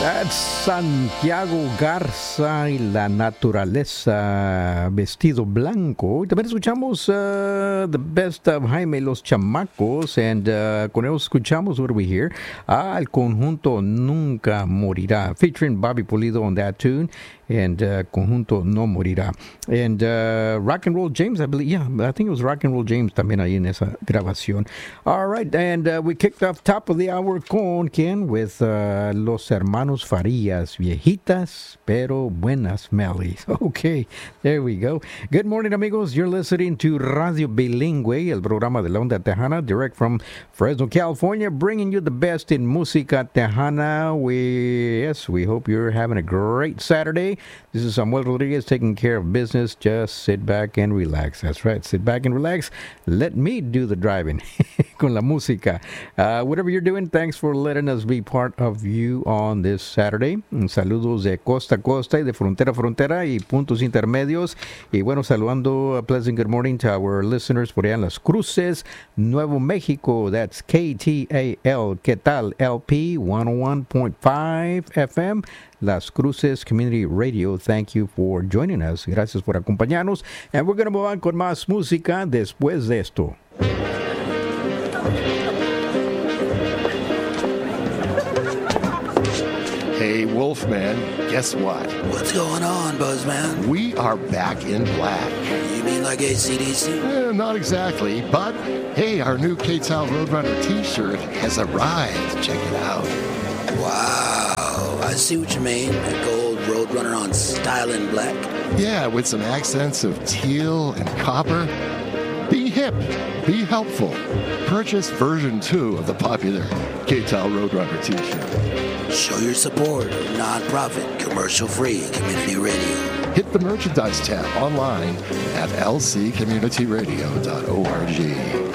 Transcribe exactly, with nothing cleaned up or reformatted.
That's Santiago Garza y la naturaleza, vestido blanco. Y también escuchamos uh, The Best of Jaime y los Chamacos. And uh, con ellos escuchamos, what do we hear? Ah, el conjunto Nunca Morirá, featuring Bobby Pulido on that tune. And uh, Conjunto No Morirá. And uh, Rock and Roll James, I believe, yeah, I think it was Rock and Roll James también ahí en esa grabación. All right, and uh, we kicked off top of the hour con, ¿quién? With uh, Los Hermanos Farías, viejitas pero buenas melodies. Okay, there we go. Good morning, amigos. You're listening to Radio Bilingüe, el programa de la onda tejana, direct from Fresno, California, bringing you the best in música tejana. We, yes, we hope you're having a great Saturday. This is Samuel Rodriguez taking care of business. Just sit back and relax. That's right. Sit back and relax. Let me do the driving con la música. Uh, whatever you're doing, thanks for letting us be part of you on this Saturday. Saludos de costa a costa y de frontera a frontera y puntos intermedios. Y bueno, saludando a pleasant good morning to our listeners por allá en Las Cruces, Nuevo México. That's K T A L, ¿Qué tal? L P one oh one point five F M. Las Cruces Community Radio. Thank you for joining us. Gracias por acompañarnos. And we're going to move on con más música después de esto. Hey, Wolfman, guess what? What's going on, Buzzman? We are back in black. You mean like A C D C? Eh, not exactly, but hey, our new K-Town Roadrunner t-shirt has arrived. Check it out. Wow. I see what you mean. A gold Roadrunner on style in black. Yeah, with some accents of teal and copper. Be hip. Be helpful. Purchase version two of the popular K-Town Roadrunner t-shirt. Show your support of non-profit, commercial-free community radio. Hit the merchandise tab online at l c community radio dot org.